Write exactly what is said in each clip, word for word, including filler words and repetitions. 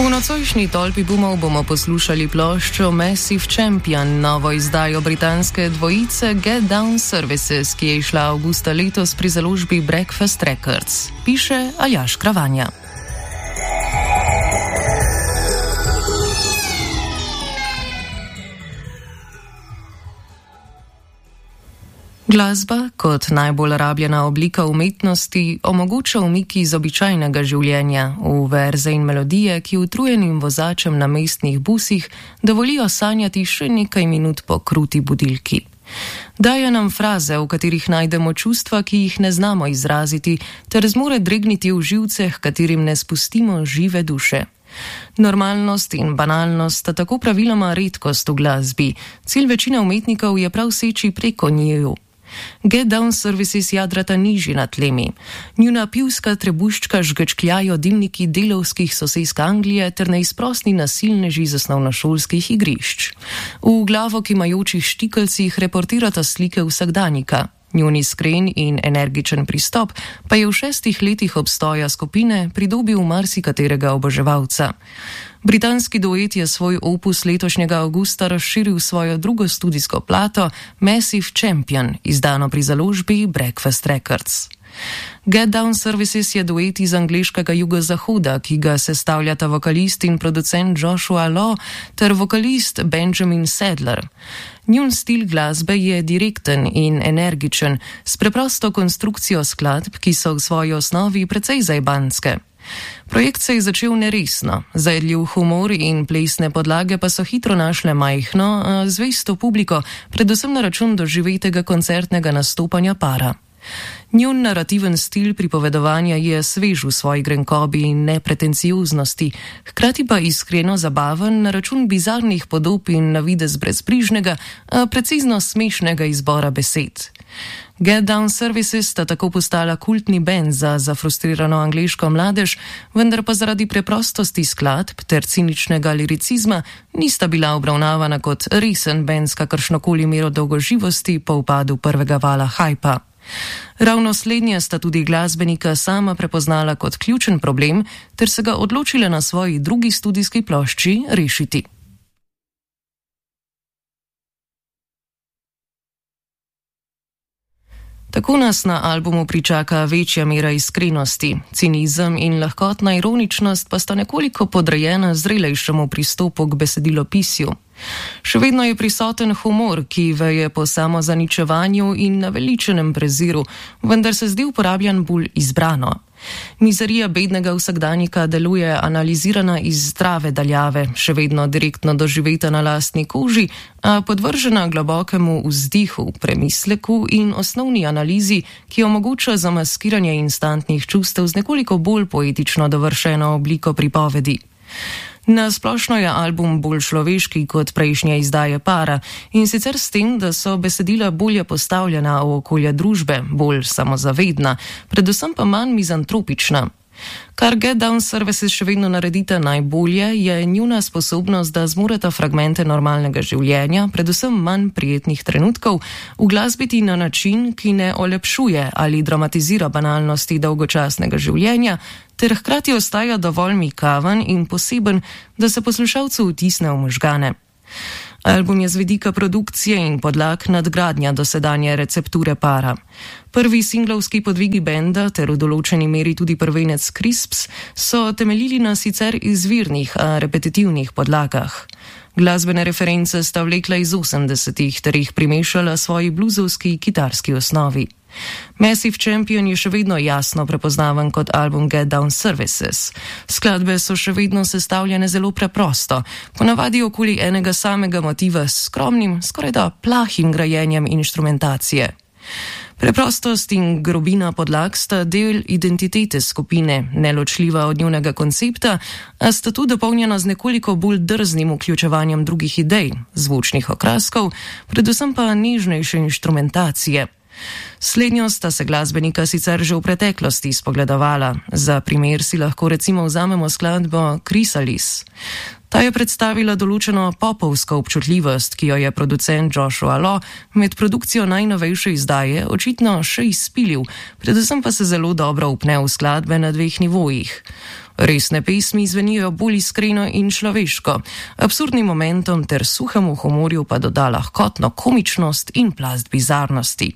V nocojšnji tolpi bumov bomo poslušali ploščo Massive Champion, novo izdajo britanske dvojice Get Down Services, ki je išla avgusta letos pri založbi Breakfast Records. Piše Aljaž Kravanja. Glasba, kot najbolj rabljena oblika umetnosti, omogoča umik iz običajnega življenja v verze in melodije, ki utrujenim vozačem na mestnih busih dovolijo sanjati še nekaj minut po kruti budilki. Daje nam fraze, v katerih najdemo čustva, ki jih ne znamo izraziti, ter zmore dregniti v živceh, katerim ne spustimo žive duše. Normalnost in banalnost sta tako praviloma redkost v glasbi. Cilj večine umetnikov je prav seči preko njiju. Get Down Services jadrata nižji nad tlemi. Njuna pivska trebuščka žgečkljajo dimniki delovskih sosesk Anglije ter neizprostni nasilneži z osnovnošolskih igrišč. V glavo kimajočih štikelcih reportirata slike vsakdanjika. Njun iskren in energičen pristop pa je v šestih letih obstoja skupine pridobil marsikaterega oboževalca. Britanski duet je svoj opus letošnjega avgusta razširil svojo drugo studijsko plato Massive Champion, izdano pri založbi Breakfast Records. Get Down Services je duet iz angleškega jugozahoda, ki ga sestavljata vokalist in producent Joshua Law ter vokalist Benjamin Sadler. Njun stil glasbe je direkten in energičen, s preprosto konstrukcijo skladb, ki so v svoji osnovi precej zajbanske. Projekt se je začel neresno, zajedljiv humor in plesne podlage pa so hitro našle majhno, zvesto publiko, predvsem na račun doživetega koncertnega nastopanja para. Njun narativen stil pripovedovanja je svež v svoji grenkobi in nepretencioznosti, hkrati pa iskreno zabaven na račun bizarnih podob in navidez brezbrižnega, a precizno smešnega izbora besed. Get Down Services sta tako postala kultni bend za zafrustrirano angleško mladež, vendar pa zaradi preprostosti skladb ter ciničnega liricizma nista bila obravnavana kot resen bend s kakršnokoli mero dolgoživosti po upadu prvega vala hajpa. Ravno slednje sta tudi glasbenika sama prepoznala kot ključen problem ter se ga odločila na svoji drugi studijski plošči rešiti. Tako nas na albumu pričaka večja mera iskrenosti, cinizem in lahkotna ironičnost pa sta nekoliko podrejena zrelejšemu pristopu k besedilopisju. Še vedno je prisoten humor, ki veje po samozaničevanju in naveličenem preziru, vendar se zdi uporabljan bolj izbrano. Mizerija bednega vsakdanjika deluje analizirana iz zdrave daljave, še vedno direktno doživeta na lastni koži, a podvržena globokemu vzdihu, premisleku in osnovni analizi, ki omogoča zamaskiranje instantnih čustev z nekoliko bolj poetično dovršeno obliko pripovedi. Na splošno je album bolj človeški kot prejšnje izdaje para in sicer s tem, da so besedila bolje postavljena v okolje družbe, bolj samozavedna, predvsem pa manj mizantropična. Kar Get Down Services še vedno naredita najbolje, je njuna sposobnost, da zmoreta fragmente normalnega življenja, predvsem manj prijetnih trenutkov, uglasbiti na način, ki ne olepšuje ali dramatizira banalnosti dolgočasnega življenja, ter hkrati ostaja dovolj mikaven in poseben, da se poslušalcu vtisne v možgane. Album je z vidika produkcije in podlag nadgradnja dosedanje recepture para. Prvi singlovski podvigi benda ter v določeni meri tudi prvenec Crisps so temeljili na sicer izvirnih, a repetitivnih podlagah. Glasbene reference sta vlekla iz osemdesetih ter jih primešala svoji bluzovski kitarski osnovi. Massive Champion je še vedno jasno prepoznaven kot album Get Down Services. Skladbe so še vedno sestavljene zelo preprosto, ponavadi okoli enega samega motiva s skromnim, skorajda plahim grajenjem inštrumentacije. Preprostost in grobina podlag sta del identitete skupine, neločljiva od njunega koncepta, a sta tu dopolnjena z nekoliko bolj drznim vključevanjem drugih idej, zvočnih okraskov, predvsem pa nežnejše inštrumentacije. Slednjo sta se glasbenika sicer že v preteklosti spogledovala. Za primer si lahko recimo vzamemo skladbo Chrysalis. Ta je predstavila določeno popovsko občutljivost, ki jo je producent Joshua Law med produkcijo najnovejše izdaje očitno še izpilil, predvsem pa se zelo dobro upne v skladbe na dveh nivojih. Resne pesmi zvenijo bolj iskreno in človeško, absurdnim momentom ter suhemu humorju pa doda lahkotno komičnost in plast bizarnosti.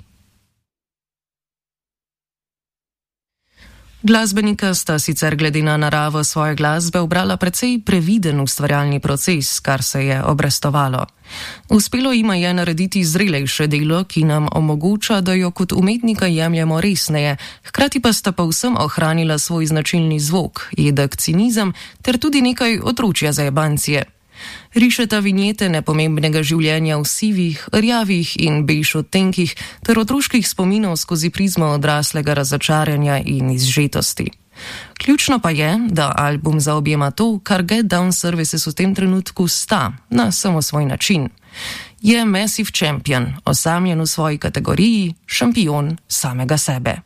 Glasbenika sta sicer glede na naravo svoje glasbe obrala precej previden ustvarjalni proces, kar se je obrestovalo. Uspelo jima je narediti zrelejše delo, ki nam omogoča, da jo kot umetnika jemljemo resneje, hkrati pa sta povsem ohranila svoj značilni zvok, jedek cinizem ter tudi nekaj otročja zajebancije. Rišeta vinjete nepomembnega življenja v sivih, rjavih in bejš odtenkih ter otroških spominov skozi prizmo odraslega razočaranja in izžetosti. Ključno pa je, da album zaobjema to, kar Get Down Services v tem trenutku sta, na samo svoj način. Je Massive Champion, osamljen v svoji kategoriji, šampion samega sebe.